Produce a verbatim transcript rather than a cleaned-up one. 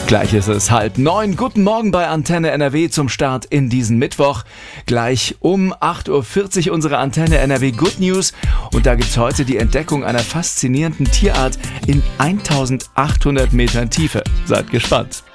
Gleich ist es halb neun. Guten Morgen bei Antenne N R W zum Start in diesen Mittwoch. Gleich um acht Uhr vierzig unsere Antenne N R W Good News. Und da gibt's heute die Entdeckung einer faszinierenden Tierart in eintausendachthundert Metern Tiefe. Seid gespannt.